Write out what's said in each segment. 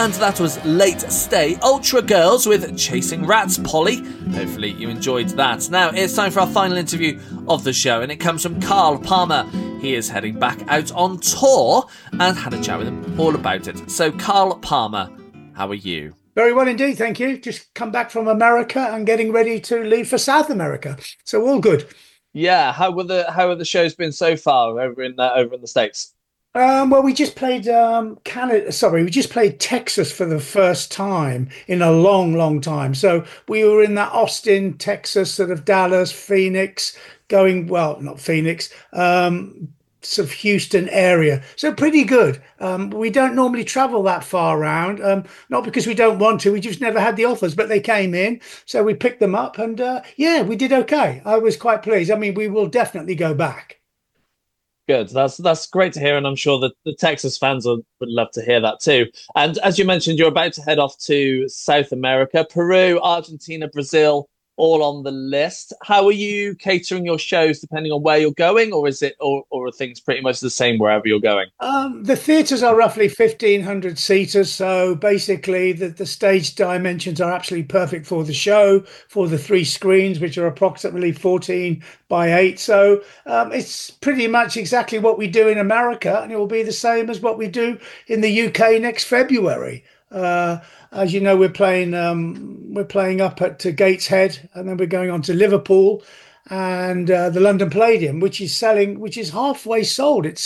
And that was Late Stay Ultra Girls with Chasing Rats, Polly. Hopefully you enjoyed that. Now it's time for our final interview of the show, and it comes from Carl Palmer. He is heading back out on tour and had a chat with him all about it. So Carl Palmer, how are you? Very well indeed, thank you. Just come back from America and getting ready to leave for South America. So all good. Yeah, how are the shows been so far over in the States? Well, we just played Canada. Sorry, we just played Texas for the first time in a long, long time. So we were in that Austin, Texas, sort of Dallas, Phoenix, not Phoenix, sort of Houston area. So pretty good. We don't normally travel that far around, not because we don't want to. We just never had the offers, but they came in, so we picked them up, and yeah, we did okay. I was quite pleased. I mean, we will definitely go back. Good. That's great to hear, and I'm sure that the Texas fans would love to hear that too. And as you mentioned, you're about to head off to South America, Peru, Argentina, Brazil, all on the list. How are you catering your shows depending on where you're going, or are things pretty much the same wherever you're going? The theatres are roughly 1,500 seaters, so basically the stage dimensions are absolutely perfect for the show, for the 3 screens, which are approximately 14 by 8. So it's pretty much exactly what we do in America, and it will be the same as what we do in the UK next February. As you know, we're playing up at Gateshead, and then we're going on to Liverpool and the London Palladium, which is halfway sold. It's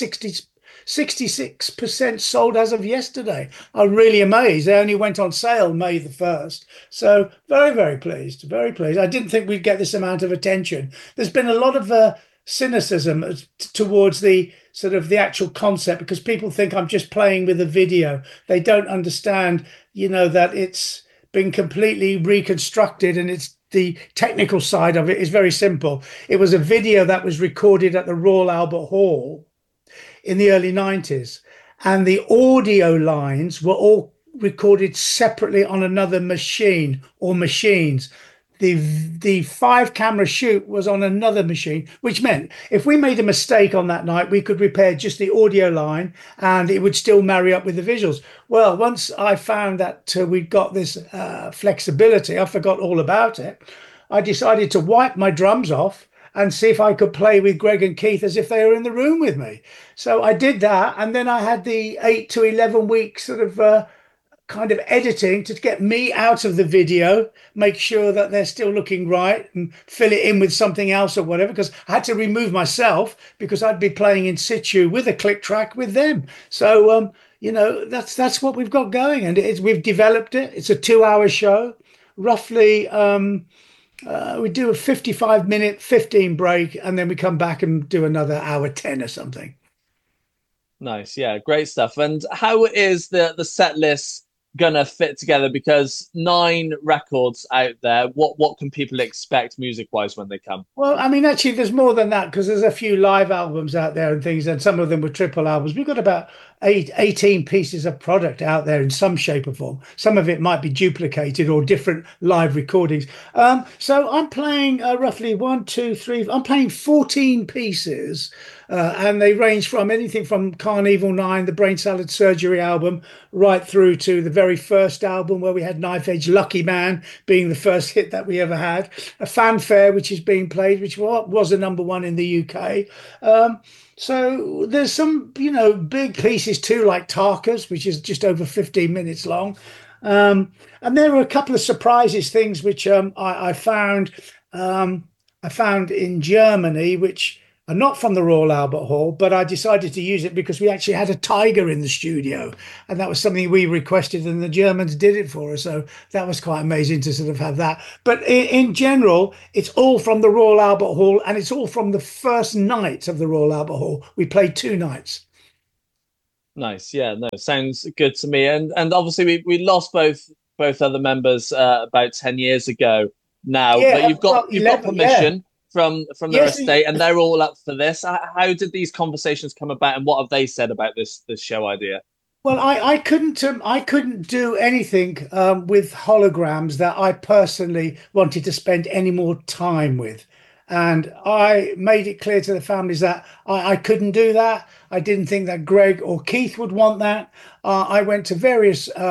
66% sold as of yesterday. I'm really amazed. They only went on sale May the 1st. So very, very pleased, very pleased. I didn't think we'd get this amount of attention. There's been a lot of cynicism towards the sort of the actual concept, because people think I'm just playing with a video. They don't understand, that it's been completely reconstructed, and it's the technical side of it is very simple. It was a video that was recorded at the Royal Albert Hall in the early 90s, and the audio lines were all recorded separately on another machine or machines. The 5-camera shoot was on another machine, which meant if we made a mistake on that night, we could repair just the audio line and it would still marry up with the visuals. Well, once I found that we'd got this flexibility, I forgot all about it. I decided to wipe my drums off and see if I could play with Greg and Keith as if they were in the room with me. So I did that, and then I had the 8 to 11 week sort of kind of editing to get me out of the video, make sure that they're still looking right, and fill it in with something else or whatever, because I had to remove myself because I'd be playing in situ with a click track with them. So that's what we've got going, and we've developed it. It's a 2-hour show, roughly. We do a 55-minute 15 break, and then we come back and do another hour 10 or something. Nice, yeah, great stuff. And how is the set list gonna fit together? Because 9 records out there, what can people expect music wise when they come? Well, I mean, actually there's more than that, because there's a few live albums out there and things, and some of them were triple albums. We've got about 18 pieces of product out there in some shape or form. Some of it might be duplicated or different live recordings. So I'm playing roughly 1, 2, 3. I'm playing 14 pieces, and they range from anything from Carnival 9, the Brain Salad Surgery album, right through to the very first album where we had Knife Edge Lucky Man being the first hit that we ever had. A Fanfare, which is being played, which was a #1 in the UK. So there's some, big pieces too, like Tarkas, which is just over 15 minutes long. And there were a couple of surprises, things which I found in Germany, which are not from the Royal Albert Hall, but I decided to use it because we actually had a tiger in the studio, and that was something we requested, and the Germans did it for us. So that was quite amazing to sort of have that. But in general, it's all from the Royal Albert Hall, and it's all from the first night of the Royal Albert Hall. We played 2 nights. Nice, yeah, no, sounds good to me. And obviously we lost both other members about 10 years ago now, yeah, but you've got permission. Yeah. From their estate, and they're all up for this. How did these conversations come about, and what have they said about this show idea? Well, I couldn't do anything with holograms that I personally wanted to spend any more time with, and I made it clear to the families that I couldn't do that. I didn't think that Greg or Keith would want that. I went to various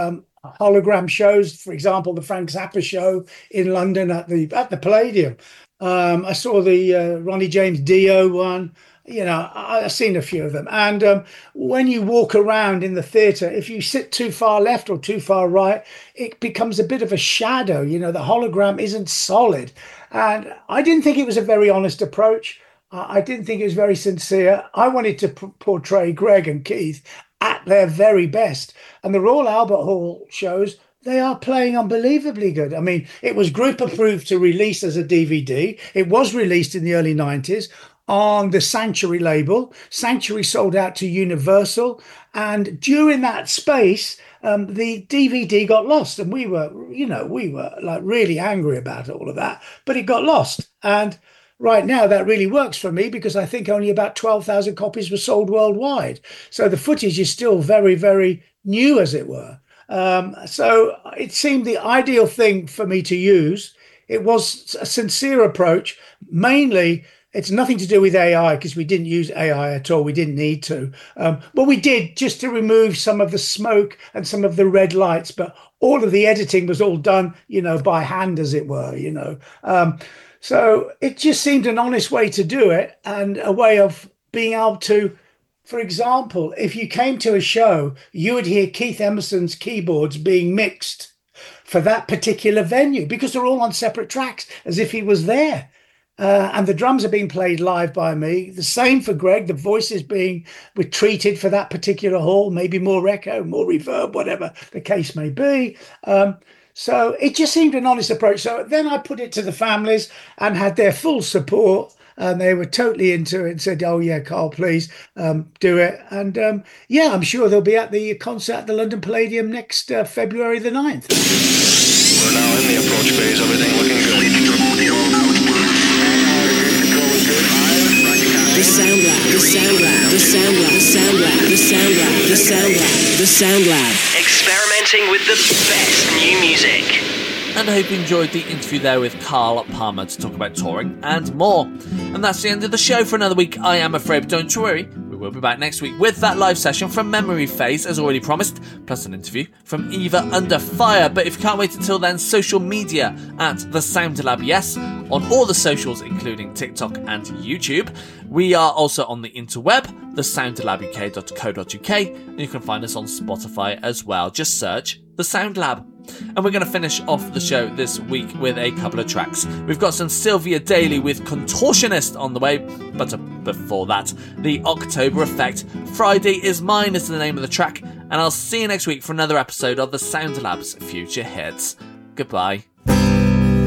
hologram shows. For example, the Frank Zappa show in London at the Palladium. I saw the Ronnie James Dio one. I've seen a few of them. And when you walk around in the theatre, if you sit too far left or too far right, it becomes a bit of a shadow. The hologram isn't solid. And I didn't think it was a very honest approach. I didn't think it was very sincere. I wanted to portray Greg and Keith at their very best. And the Royal Albert Hall shows, they are playing unbelievably good. I mean, it was group approved to release as a DVD. It was released in the early 90s on the Sanctuary label. Sanctuary sold out to Universal. And during that space, the DVD got lost. And we were like really angry about all of that, but it got lost. And right now, that really works for me because I think only about 12,000 copies were sold worldwide. So the footage is still very, very new, as it were. So it seemed the ideal thing for me to use. It was a sincere approach. Mainly, it's nothing to do with AI because we didn't use AI at all. We didn't need to. But we did just to remove some of the smoke and some of the red lights. But all of the editing was all done, by hand, as it were, So it just seemed an honest way to do it and a way of being able to, for example, if you came to a show, you would hear Keith Emerson's keyboards being mixed for that particular venue because they're all on separate tracks as if he was there. And the drums are being played live by me. The same for Greg. The voices being treated for that particular hall, maybe more echo, more reverb, whatever the case may be. So it just seemed an honest approach. So then I put it to the families and had their full support. And they were totally into it and said, oh, yeah, Carl, please do it. And I'm sure they'll be at the concert at the London Palladium next February the 9th. We're now in the approach phase. Everything looking good. The Sound Lab, the Sound Lab, the Sound Lab, the Sound Lab, the Sound Lab, the Sound Lab, the Sound Lab. Experimenting with the best new music. And I hope you enjoyed the interview there with Carl Palmer to talk about touring and more. And that's the end of the show for another week, I am afraid. But don't worry, we will be back next week with that live session from Memory Phase, as already promised, plus an interview from Eva Under Fire. But if you can't wait until then, social media at The Sound Lab, yes, on all the socials, including TikTok and YouTube. We are also on the interweb, thesoundlabuk.co.uk, and you can find us on Spotify as well. Just search The Sound Lab. And we're going to finish off the show this week with a couple of tracks. We've got some Sylvia Daly with Contortionist on the way, but before that, The October Effect. Friday is Mine is the name of the track, and I'll see you next week for another episode of The Sound Lab's Future Hits. Goodbye.